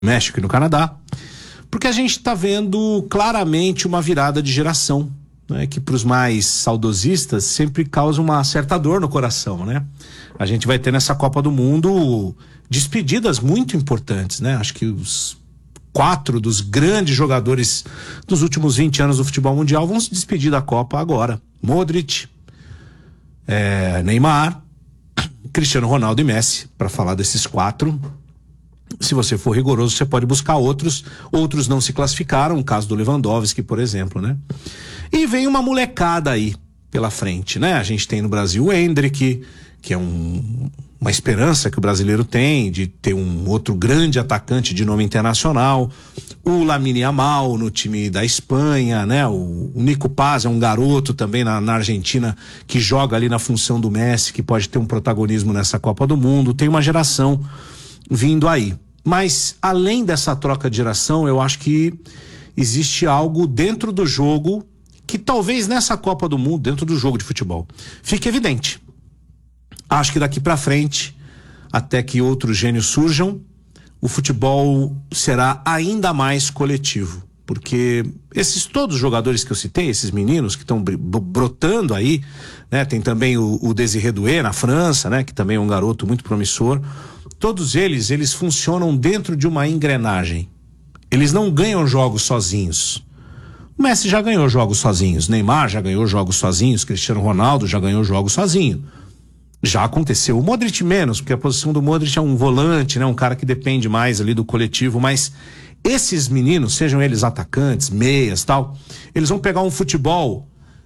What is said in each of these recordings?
México e no Canadá, porque a gente está vendo claramente uma virada de geração, né, que para os mais saudosistas sempre causa uma certa dor no coração, né? A gente vai ter nessa Copa do Mundo despedidas muito importantes, né? Acho que os 4 dos grandes jogadores dos últimos 20 anos do futebol mundial vão se despedir da Copa agora. Modric, Neymar, Cristiano Ronaldo e Messi, para falar desses 4. Se você for rigoroso, você pode buscar outros não se classificaram, o caso do Lewandowski, por exemplo, né? E vem uma molecada aí pela frente, né? A gente tem no Brasil o Endrick, que é uma esperança que o brasileiro tem de ter um outro grande atacante de nome internacional, o Lamine Yamal no time da Espanha, né? O Nico Paz é um garoto também na Argentina que joga ali na função do Messi, que pode ter um protagonismo nessa Copa do Mundo. Tem uma geração vindo aí. Mas além dessa troca de geração, eu acho que existe algo dentro do jogo que talvez nessa Copa do Mundo, dentro do jogo de futebol, fique evidente. Acho que daqui para frente, até que outros gênios surjam, o futebol será ainda mais coletivo. Porque todos os jogadores que eu citei, esses meninos que estão brotando aí, né? Tem também o Désiré Doué na França, né? Que também é um garoto muito promissor. Todos eles funcionam dentro de uma engrenagem. Eles não ganham jogos sozinhos. O Messi já ganhou jogos sozinhos, Neymar já ganhou jogos sozinhos, Cristiano Ronaldo já ganhou jogos sozinho. Já aconteceu. O Modric menos, porque a posição do Modric é um volante, né? Um cara que depende mais ali do coletivo, mas esses meninos, sejam eles atacantes, meias, tal, eles vão pegar um futebol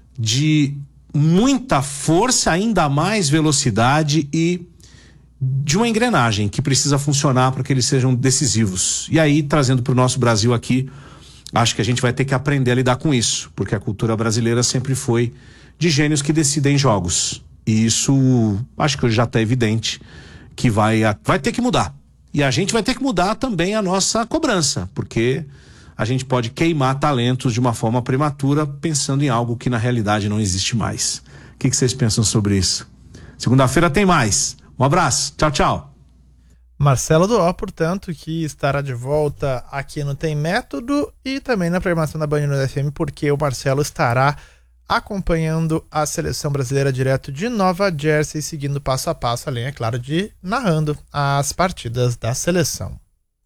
de muita força, ainda mais velocidade e de uma engrenagem que precisa funcionar para que eles sejam decisivos. E aí, trazendo para o nosso Brasil aqui, acho que a gente vai ter que aprender a lidar com isso, porque a cultura brasileira sempre foi de gênios que decidem jogos. E isso, acho que hoje já está evidente que vai ter que mudar. E a gente vai ter que mudar também a nossa cobrança, porque a gente pode queimar talentos de uma forma prematura pensando em algo que na realidade não existe mais. O que vocês pensam sobre isso? Segunda-feira tem mais. Um abraço. Tchau, tchau. Marcelo Duó, portanto, que estará de volta aqui no Tem Método e também na programação da Band News FM, porque o Marcelo estará acompanhando a seleção brasileira direto de Nova Jersey, seguindo passo a passo, além, é claro, de narrando as partidas da seleção.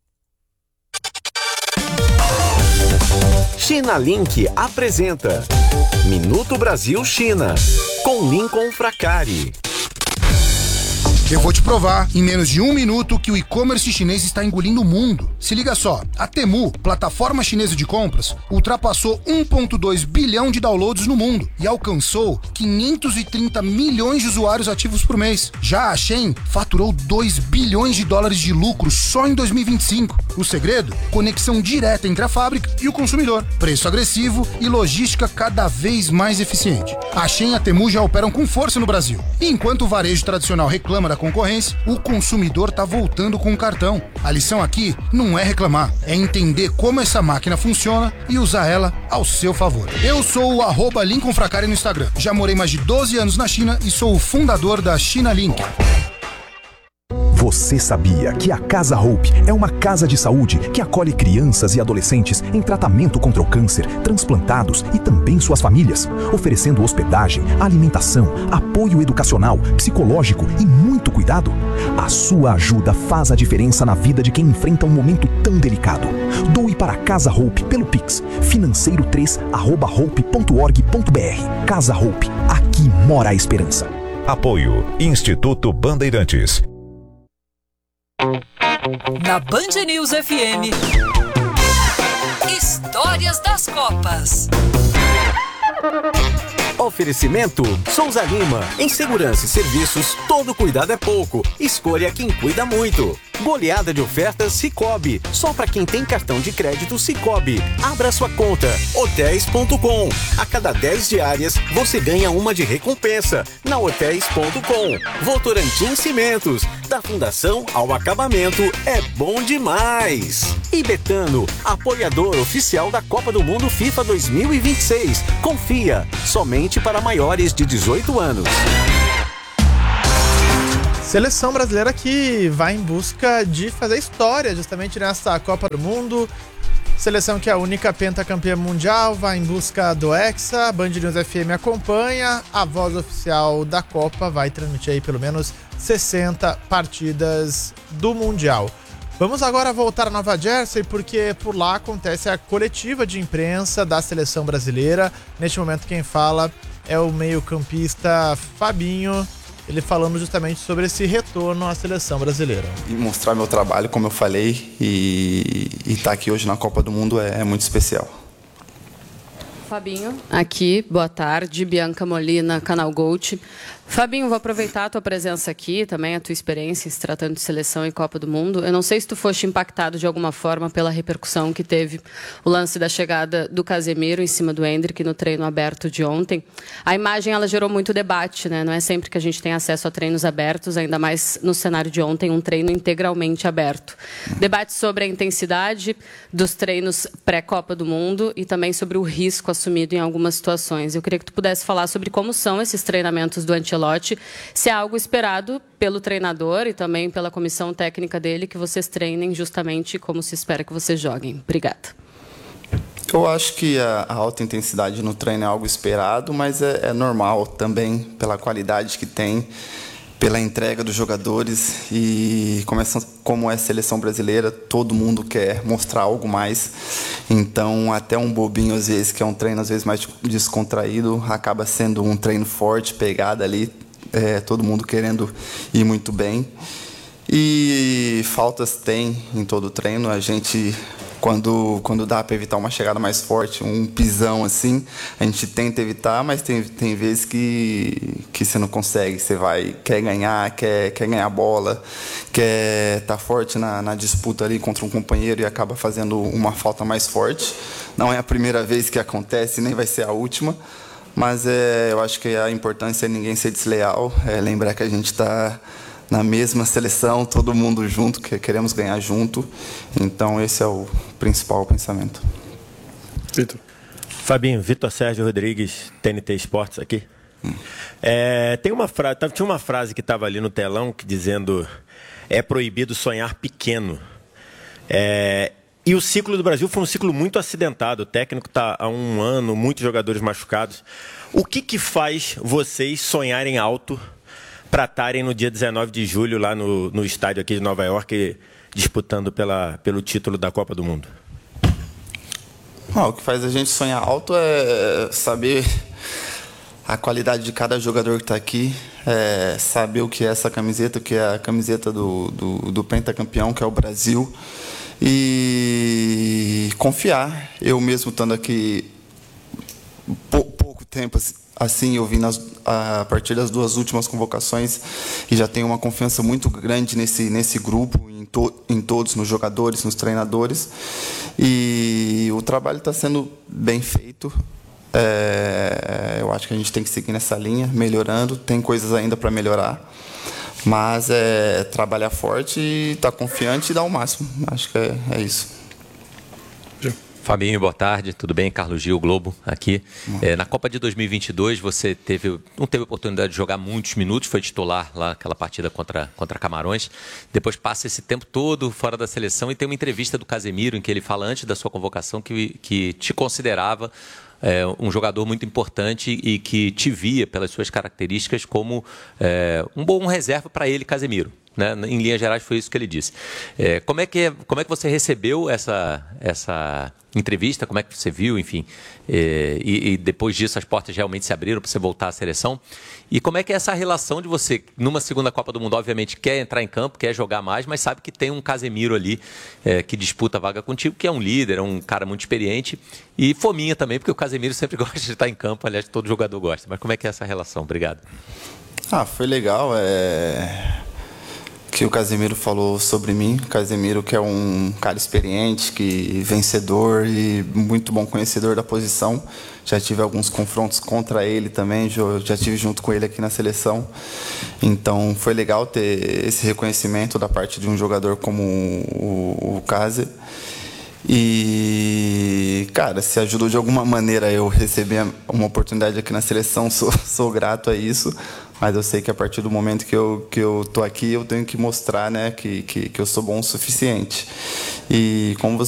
China Link apresenta Minuto Brasil China, com Lincoln Fracari. Eu vou te provar, em menos de 1 minuto, que o e-commerce chinês está engolindo o mundo. Se liga só, a Temu, plataforma chinesa de compras, ultrapassou 1,2 bilhão de downloads no mundo e alcançou 530 milhões de usuários ativos por mês. Já a Shein faturou 2 bilhões de dólares de lucro só em 2025. O segredo? Conexão direta entre a fábrica e o consumidor, preço agressivo e logística cada vez mais eficiente. A Shein e a Temu já operam com força no Brasil. E enquanto o varejo tradicional reclama da concorrência, o consumidor tá voltando com o cartão. A lição aqui não é reclamar, é entender como essa máquina funciona e usar ela ao seu favor. Eu sou o @Lincoln Fracari no Instagram. Já morei mais de 12 anos na China e sou o fundador da China Link. Você sabia que a Casa Hope é uma casa de saúde que acolhe crianças e adolescentes em tratamento contra o câncer, transplantados e também suas famílias, oferecendo hospedagem, alimentação, apoio educacional, psicológico e muito cuidado? A sua ajuda faz a diferença na vida de quem enfrenta um momento tão delicado. Doe para a Casa Hope pelo Pix, financeiro3@hope.org.br. Casa Hope, aqui mora a esperança. Apoio Instituto Bandeirantes. Na Band News FM, Histórias das Copas. Oferecimento Souza Lima. Em segurança e serviços, todo cuidado é pouco. Escolha quem cuida muito. Goleada de ofertas Sicoob. Só para quem tem cartão de crédito Sicoob. Abra sua conta. Hotéis.com. A cada 10 diárias, você ganha uma de recompensa. Na Hotéis.com. Votorantim Cimentos. Da fundação ao acabamento, é bom demais. E Betano, apoiador oficial da Copa do Mundo FIFA 2026. Confia, somente para maiores de 18 anos. Seleção brasileira que vai em busca de fazer história justamente nessa Copa do Mundo. Seleção que é a única pentacampeã mundial, vai em busca do Hexa. A Band News FM acompanha. A voz oficial da Copa vai transmitir aí pelo menos 60 partidas do Mundial. Vamos agora voltar a Nova Jersey, porque por lá acontece a coletiva de imprensa da seleção brasileira. Neste momento quem fala é o meio-campista Fabinho, ele falando justamente sobre esse retorno à seleção brasileira. E mostrar meu trabalho, como eu falei, e estar aqui hoje na Copa do Mundo é muito especial. Fabinho, aqui, boa tarde, Bianca Molina, Canal Gold. Fabinho, vou aproveitar a tua presença aqui, também a tua experiência se tratando de seleção e Copa do Mundo. Eu não sei se tu foste impactado de alguma forma pela repercussão que teve o lance da chegada do Casemiro em cima do Endrick no treino aberto de ontem. A imagem, ela gerou muito debate, né? Não é sempre que a gente tem acesso a treinos abertos, ainda mais no cenário de ontem, um treino integralmente aberto. Debate sobre a intensidade dos treinos pré-Copa do Mundo e também sobre o risco assumido em algumas situações. Eu queria que tu pudesse falar sobre como são esses treinamentos do Ancelotti, se é algo esperado pelo treinador e também pela comissão técnica dele, que vocês treinem justamente como se espera que vocês joguem. Obrigada. Eu acho que a alta intensidade no treino é algo esperado, mas é normal também pela qualidade que tem, pela entrega dos jogadores e como é a seleção brasileira, todo mundo quer mostrar algo mais. Então, até um bobinho, às vezes, que é um treino às vezes mais descontraído, acaba sendo um treino forte, pegada ali, todo mundo querendo ir muito bem. E faltas tem em todo o treino. A gente, quando dá para evitar uma chegada mais forte, um pisão assim, a gente tenta evitar, mas tem vezes que você não consegue. Você quer ganhar a bola, quer estar forte na disputa ali contra um companheiro e acaba fazendo uma falta mais forte. Não é a primeira vez que acontece, nem vai ser a última, mas eu acho que a importância é ninguém ser desleal, lembrar que a gente está na mesma seleção, todo mundo junto, que queremos ganhar junto. Então, esse é o principal pensamento. Vitor. Fabinho, Vitor Sérgio Rodrigues, TNT Esportes aqui. Tinha uma frase que estava ali no telão que dizendo: é proibido sonhar pequeno. E o ciclo do Brasil foi um ciclo muito acidentado. O técnico está há um ano, muitos jogadores machucados. O que faz vocês sonharem alto para estarem no dia 19 de julho lá no estádio aqui de Nova York, disputando pelo título da Copa do Mundo? O que faz a gente sonhar alto é saber a qualidade de cada jogador que está aqui, saber o que é essa camiseta, que é a camiseta do pentacampeão, que é o Brasil, e confiar. Eu mesmo estando aqui pouco tempo assim, eu vim a partir das 2 últimas convocações e já tenho uma confiança muito grande nesse grupo, em todos, nos jogadores, nos treinadores. E o trabalho está sendo bem feito. Eu acho que a gente tem que seguir nessa linha, melhorando. Tem coisas ainda para melhorar, mas trabalhar forte, estar confiante e dar o máximo. Acho que é isso. Fabinho, boa tarde, tudo bem? Carlos Gil, Globo, aqui. Na Copa de 2022, você não teve oportunidade de jogar muitos minutos, foi titular lá naquela partida contra Camarões. Depois passa esse tempo todo fora da seleção e tem uma entrevista do Casemiro em que ele fala antes da sua convocação que te considerava um jogador muito importante e que te via pelas suas características como um bom reserva para ele, Casemiro. Né? Em linhas gerais foi isso que ele disse. Como é que você recebeu essa entrevista? Como é que você viu, enfim? E depois disso as portas realmente se abriram para você voltar à seleção? E como é que é essa relação de você, numa segunda Copa do Mundo, obviamente quer entrar em campo, quer jogar mais, mas sabe que tem um Casemiro ali que disputa a vaga contigo, que é um líder, é um cara muito experiente e fominha também, porque o Casemiro sempre gosta de estar em campo, aliás, todo jogador gosta. Mas como é que é essa relação? Obrigado. Foi legal. Que o Casemiro falou sobre mim. O Casemiro, que é um cara experiente, vencedor e muito bom conhecedor da posição. Já tive alguns confrontos contra ele também, já tive junto com ele aqui na seleção. Então foi legal ter esse reconhecimento da parte de um jogador como o Case. E, cara, se ajudou de alguma maneira eu receber uma oportunidade aqui na seleção, sou grato a isso. Mas eu sei que a partir do momento que eu tô aqui, eu tenho que mostrar, né, que eu sou bom o suficiente. E como